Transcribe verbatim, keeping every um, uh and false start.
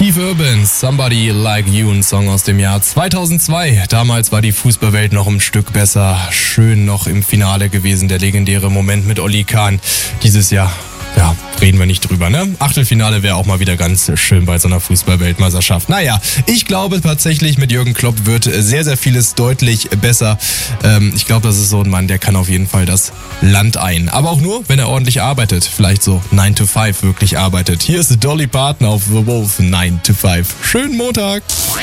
Steve Urban, Somebody Like You, ein Song aus dem Jahr zweitausendzwei. Damals war die Fußballwelt noch ein Stück besser. Schön noch im Finale gewesen, der legendäre Moment mit Oli Kahn. Dieses Jahr, ja, reden wir nicht drüber, ne? Achtelfinale wäre auch mal wieder ganz schön bei so einer Fußball-Weltmeisterschaft. Naja, ich glaube tatsächlich, mit Jürgen Klopp wird sehr, sehr vieles deutlich besser. Ähm, ich glaube, das ist so ein Mann, der kann auf jeden Fall das Land ein. Aber auch nur, wenn er ordentlich arbeitet. Vielleicht so nine to five wirklich arbeitet. Hier ist Dolly Parton auf The Wolf nine to five. Schönen Montag!